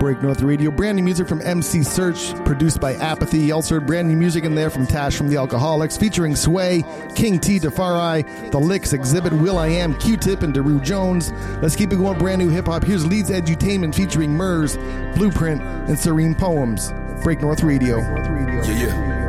Break North Radio. Brand new music from MC Search, produced by Apathy. You also heard brand new music in there from Tash from the Alcoholics, featuring Sway, King T, Defari, The Licks, Exhibit, Will.i.am, Q-Tip, and Daru Jones. Let's keep it going. Brand new hip-hop. Here's Leeds Edutainment featuring Murs, Blueprint, and Serene Poems. Break North Radio. Yeah.